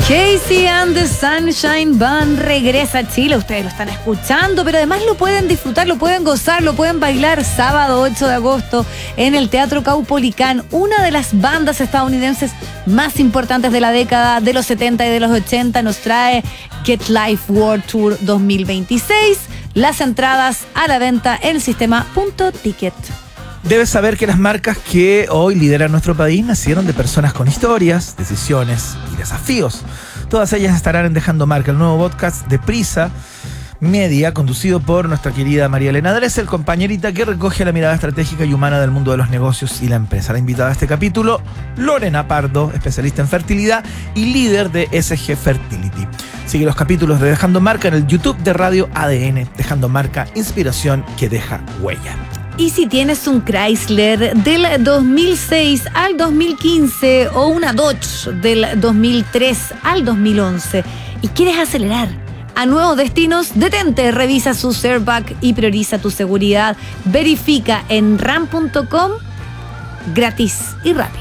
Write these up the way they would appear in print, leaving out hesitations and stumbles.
Casey and the Sunshine Band regresa a Chile. Ustedes lo están escuchando, pero además lo pueden disfrutar, lo pueden gozar, lo pueden bailar sábado 8 de agosto en el Teatro Caupolicán, una de las bandas estadounidenses más importantes de la década de los 70 y de los 80. Nos trae Get Life World Tour 2026. Las entradas a la venta en sistema.ticket. Debes saber que las marcas que hoy lideran nuestro país nacieron de personas con historias, decisiones y desafíos. Todas ellas estarán en Dejando Marca, el nuevo podcast de Prisa Media, conducido por nuestra querida María Elena Dressel, compañerita que recoge la mirada estratégica y humana del mundo de los negocios y la empresa. La invitada a este capítulo, Lorena Pardo, especialista en fertilidad y líder de SG Fertility. Sigue los capítulos de Dejando Marca en el YouTube de Radio ADN. Dejando Marca, inspiración que deja huella. Y si tienes un Chrysler del 2006 al 2015 o una Dodge del 2003 al 2011 y quieres acelerar a nuevos destinos, detente, revisa su airbag y prioriza tu seguridad. Verifica en ram.com, gratis y rápido.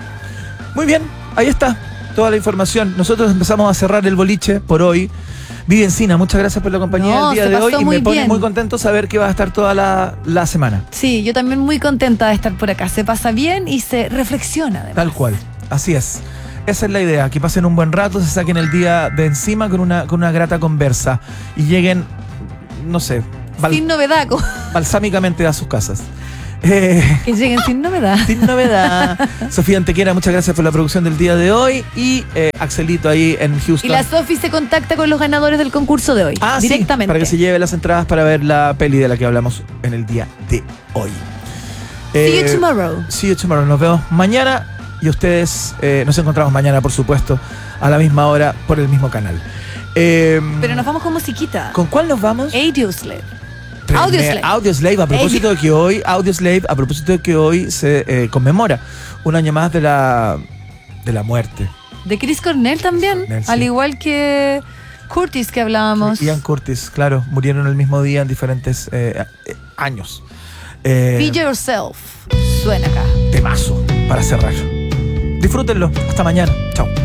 Muy bien, ahí está toda la información. Nosotros empezamos a cerrar el boliche por hoy. Vivi Encina, muchas gracias por la compañía del día de hoy y me pone muy contento saber que va a estar toda la semana. Sí, yo también muy contenta de estar por acá. Se pasa bien y se reflexiona además. Tal cual, así es. Esa es la idea, que pasen un buen rato, se saquen el día de encima con una grata conversa y lleguen, no sé, sin novedad. Balsámicamente a sus casas. Que lleguen sin novedad. Sin novedad. Sofía Antequera, muchas gracias por la producción del día de hoy. Y Axelito ahí en Houston. Y la Sofi se contacta con los ganadores del concurso de hoy. Directamente. Sí, para que se lleve las entradas para ver la peli de la que hablamos en el día de hoy. See you tomorrow. See you tomorrow. Nos vemos mañana. Y ustedes nos encontramos mañana, por supuesto, a la misma hora por el mismo canal. Pero nos vamos con musiquita. ¿Con cuál nos vamos? Audioslave. Audioslave, a propósito de que hoy se conmemora un año más de la muerte. De Chris Cornell también, sí. Al igual que Curtis que hablábamos. Ian Curtis, claro, murieron el mismo día en diferentes años. Be Yourself, suena acá. Temazo para cerrar. Disfrútenlo, hasta mañana, chao.